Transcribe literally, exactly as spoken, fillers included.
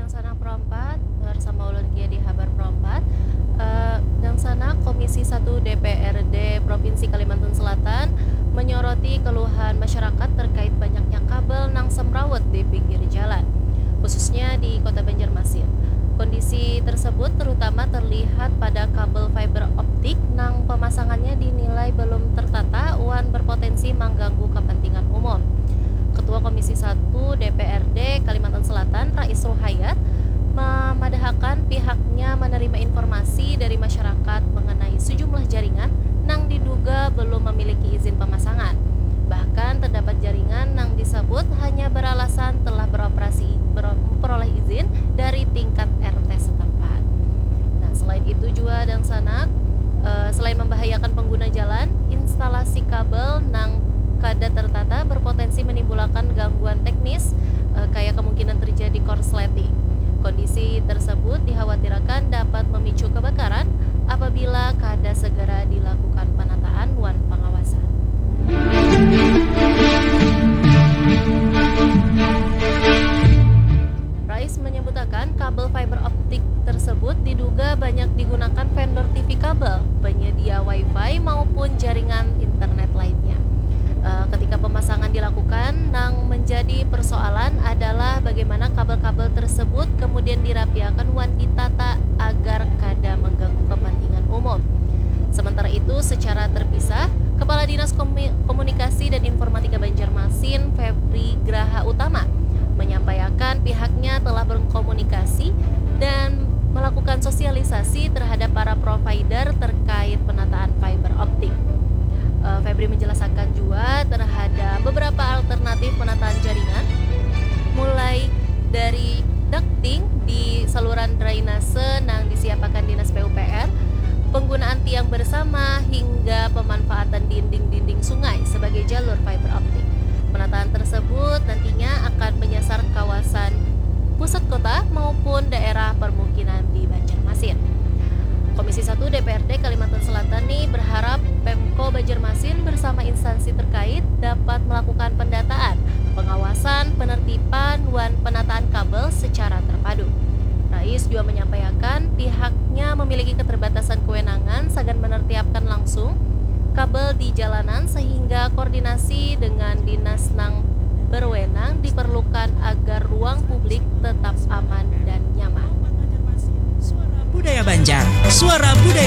Dang Sana Perempat bersama Ulun Kia di Habar Perempat. Uh, Dang Sana Komisi satu D P R D Provinsi Kalimantan Selatan menyoroti keluhan masyarakat terkait banyaknya kabel nang semrawut di pinggir jalan, khususnya di Kota Banjarmasin. Kondisi tersebut terutama terlihat pada kabel fiber optik nang pemasangannya dinilai belum tertata wan berpotensi mengganggu kepentingan umum. Ketua Komisi satu D P R D Kalimantan Selatan, Rais Ruhayat, memadahkan pihaknya menerima informasi dari masyarakat mengenai sejumlah jaringan nang diduga belum memiliki izin pemasangan. Bahkan terdapat jaringan nang disebut hanya beralasan telah beroperasi memperoleh izin dari tingkat R T setempat. Nah, selain itu juga Dang Sana, uh, selain membahayakan pengguna jalan, instalasi kabel nang kada tertata berpotensi menimbulkan gangguan teknis, uh, kayak kemungkinan terjadi korsleting. Kondisi tersebut dikhawatirkan dapat memicu kebakaran apabila kada segera dilakukan penataan wan pengawasan. Rais menyebutkan kabel fiber optik tersebut diduga banyak digunakan vendor T V kabel, penyedia Wi-Fi maupun jaringan internet lainnya. Uh, ketika pemasangan dilakukan, nang menjadi persoalan adalah bagaimana kabel-kabel tersebut kemudian dirapiakan wan ditata agar kada mengganggu kepentingan umum. Sementara itu, secara terpisah, Kepala Dinas Komunikasi dan Informatika Banjarmasin, Febri Graha Utama, menyampaikan pihaknya telah berkomunikasi dan melakukan sosialisasi terhadap para provider terkait penataan fiber optik. Uh, Febri menjelaskan juga terhadap beberapa alternatif penataan jaringan, mulai dari ducting di saluran drainase nang disiapkan Dinas P U P R, penggunaan tiang bersama hingga pemanfaatan dinding-dinding sungai sebagai jalur fiber optik. Penataan tersebut nantinya akan menyasar kawasan pusat kota maupun daerah permukiman di Banjarmasin. Komisi satu D P R D Kalimantan Selatan nih berharap Pemko Banjarmasin bersama instansi terkait dapat melakukan pendataan, pengawasan, penertiban, wan penataan kabel secara terpadu. Rais juga menyampaikan pihaknya memiliki keterbatasan kewenangan segan menertibkan langsung kabel di jalanan sehingga koordinasi dengan dinas nang berwenang diperlukan agar ruang publik tetap aman dan nyaman. Budaya Banjar, suara budaya